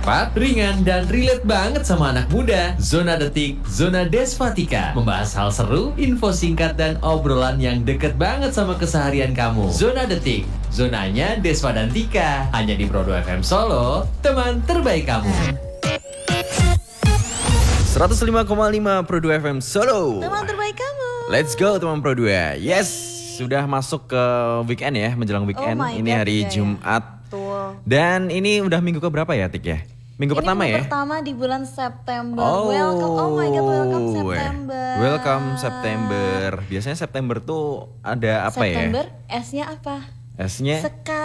Cepat, ringan, dan relate banget sama anak muda. Zona Detik, Zona Desvatika. Membahas hal seru, info singkat, dan obrolan yang deket banget sama keseharian kamu. Zona Detik, zonanya Desva dan Tika. Hanya di Pro 2 FM Solo, teman terbaik kamu. 105,5 Pro 2 FM Solo. Teman terbaik kamu. Let's go teman Pro 2. Yes, sudah masuk ke weekend ya, menjelang weekend. Ini hari Jumat. Betul. Dan ini udah minggu ke berapa ya, Tik ya? Minggu pertama ya? Pertama di bulan September. Welcome. Oh my god, welcome September. Welcome September. Biasanya September tuh ada apa September, ya? S-nya apa? S-nya